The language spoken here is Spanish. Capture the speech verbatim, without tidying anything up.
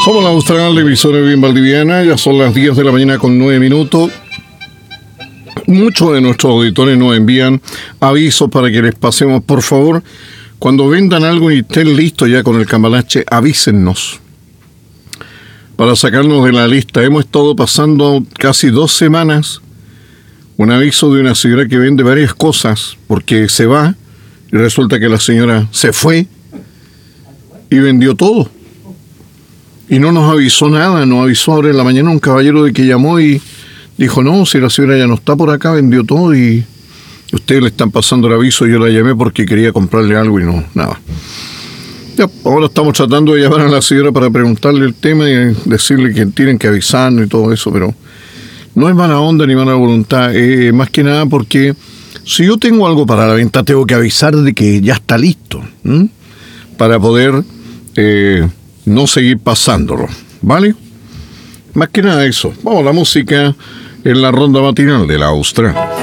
Somos la Austral de Emisora Bien Valdiviana, ya son las diez de la mañana con nueve minutos. Muchos de nuestros auditores nos envían avisos para que les pasemos. Por favor, cuando vendan algo y estén listos ya con el cambalache, avísennos para sacarnos de la lista. Hemos estado pasando casi dos semanas un aviso de una señora que vende varias cosas porque se va y resulta que la señora se fue y vendió todo. Y no nos avisó nada, nos avisó ahora en la mañana un caballero de que llamó y dijo, no, si la señora ya no está por acá, vendió todo y ustedes le están pasando el aviso. Yo la llamé porque quería comprarle algo y no, nada. Ya, ahora estamos tratando de llamar a la señora para preguntarle el tema y decirle que tienen que avisarnos y todo eso, pero no es mala onda ni mala voluntad, eh, más que nada porque si yo tengo algo para la venta, tengo que avisar de que ya está listo, ¿m? para poder... Eh, no seguir pasándolo, ¿vale? Más que nada eso. Vamos a la música en la ronda matinal de la Austral.